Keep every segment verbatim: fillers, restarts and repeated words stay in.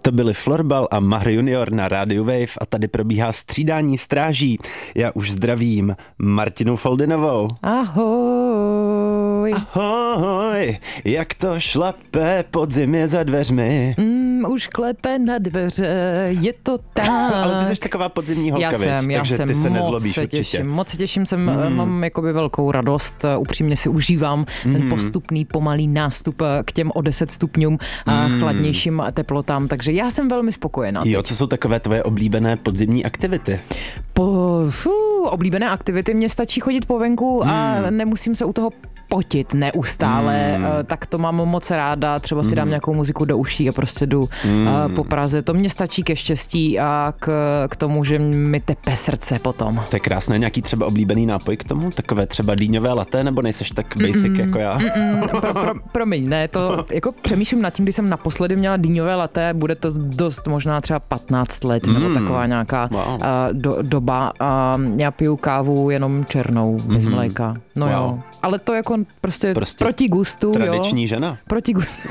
To byli Florbal a Mahr Junior na rádiu Wave a tady probíhá střídání stráží. Já už zdravím Martinu Foldynovou. Ahoj. Ahoj, jak to šlape, podzim je za dveřmi. Mm, už klepe na dveře, je to tak. Ale ty jsi taková podzimní holka, já viď? jsem, já takže jsem, ty se moc nezlobíš se určitě. Těším, moc se těším, jsem, Mm. mám jakoby velkou radost, upřímně si užívám mm. ten postupný, pomalý nástup k těm o deset stupňům a Mm. chladnějším teplotám, takže já jsem velmi spokojená. Jo, co jsou takové tvoje oblíbené podzimní aktivity? Po, fů, oblíbené aktivity, mně stačí chodit po venku a Hmm. nemusím se u toho potit neustále, Hmm. tak to mám moc ráda, třeba si dám Hmm. nějakou muziku do uší a prostě jdu Hmm. po Praze, to mě stačí ke štěstí a k, k tomu, že mi tepe srdce potom. To je krásné, nějaký třeba oblíbený nápoj k tomu? Takové třeba dýňové latte, nebo nejseš tak basic Mm-mm. jako já? pro, pro, promiň, ne, to jako přemýšlím nad tím, když jsem naposledy měla dýňové latte, bude to dost možná třeba patnáct let, nebo Mm. taková nějaká Wow. uh, do, doba. A já piju kávu jenom černou, bez Mhm. mléka. No Wow. jo, ale to jako prostě, Prostě proti gustu, Tradiční jo. žena. Proti gustu.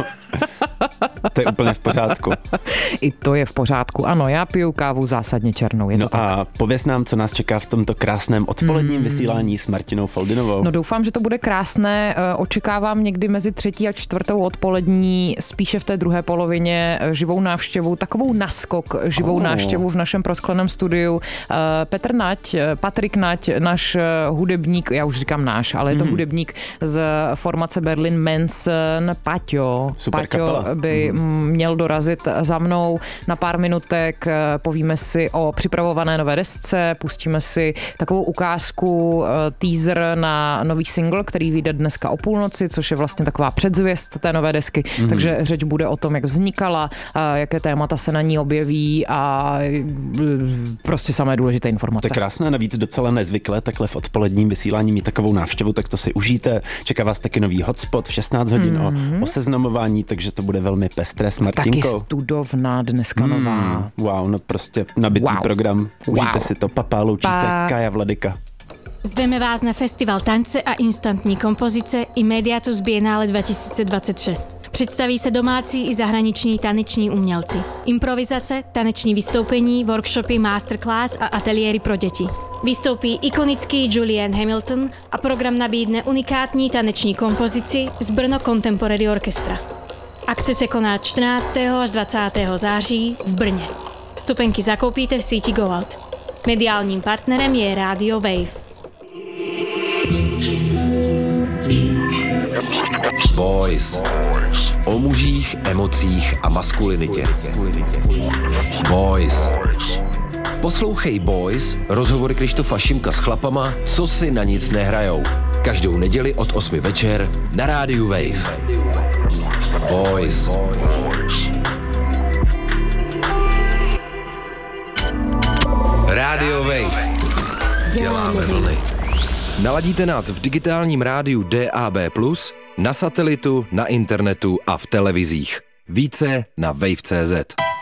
To je úplně v pořádku. I to je v pořádku. Ano, já piju kávu zásadně černou. Je to No tak. a pověz nám, co nás čeká v tomto krásném odpoledním Mm. vysílání s Martinou Foldynovou. No doufám, že to bude krásné. Eh, Očekávám někdy mezi třetí a čtvrtou odpolední, spíše v té druhé polovině eh, živou návštěvu, takovou naskok živou Oh. návštěvu v našem proskleném studiu. Eh, Petr Nať, eh, Patrik Nať, náš eh, hudebník, já už říkám náš, ale je to Mhm. hudebník z formace Berlin Manson, Paťo. Super Paťo kapela. by mm. měl dorazit za mnou na pár minutek, eh, povíme si o připravované nové desce, pustíme si takovou ukázku, eh, teaser na nový single, který vyjde dneska o půlnoci, což je vlastně taková předzvěst té nové desky, Mhm. takže řeč bude o tom, jak vznikala, a jaké témata se na ní objeví a eh, prostě samé důležité informace. To je krásné, navíc docela nezvyklé takhle v odpoledním vysílání mít takovou návštěvu, tak to si užijte. Čeká vás taky nový hotspot v šestnáct hodin Mhm. o, o seznamování, takže to bude velmi pestré s Taky Martinkou. studovna dneska nová. Mm, wow, no prostě nabitý Wow. program. Užijte Wow. si to, papá, loučí Pa. se Kaja Vladyka. Zveme vás na festival tance a instantní kompozice i Mediatus Biennále dva tisíce dvacet šest. Představí se domácí i zahraniční taneční umělci. Improvizace, taneční vystoupení, workshopy, masterclass a ateliéry pro děti. Vystoupí ikonický Julian Hamilton a program nabídne unikátní taneční kompozici z Brno Contemporary Orchestra. Akce se koná čtrnáctého až dvacátého září v Brně. Vstupenky zakoupíte v síti Go Out. Mediálním partnerem je Radio Wave. Boys. O mužích, emocích a maskulinitě. Boys. Poslouchej Boys, rozhovory Krištofa Šimka s chlapama, co si na nic nehrajou. Každou neděli od osmi večer na rádiu Wave. Boys. Rádio Wave. Děláme vlny. Naladíte nás v digitálním rádiu D A B plus, na satelitu, na internetu a v televizích. Více na wave tečka cé zet.